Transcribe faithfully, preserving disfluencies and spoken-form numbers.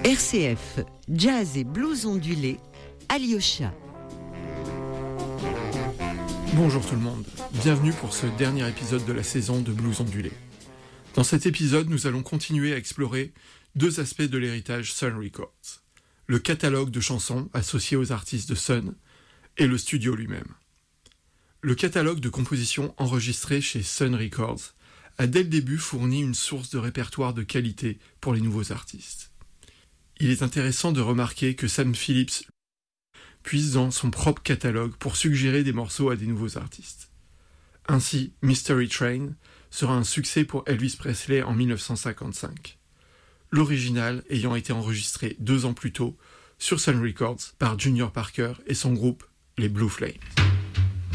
R C F, jazz et blues ondulé, Alyosha. Bonjour tout le monde, bienvenue pour ce dernier épisode de la saison de Blues ondulé. Dans cet épisode, nous allons continuer à explorer deux aspects de l'héritage Sun Records. Le catalogue de chansons associées aux artistes de Sun et le studio lui-même. Le catalogue de compositions enregistrées chez Sun Records a dès le début fourni une source de répertoire de qualité pour les nouveaux artistes. Il est intéressant de remarquer que Sam Phillips puise dans son propre catalogue pour suggérer des morceaux à des nouveaux artistes. Ainsi, Mystery Train sera un succès pour Elvis Presley en dix-neuf cent cinquante-cinq, l'original ayant été enregistré deux ans plus tôt sur Sun Records par Junior Parker et son groupe, les Blue Flames.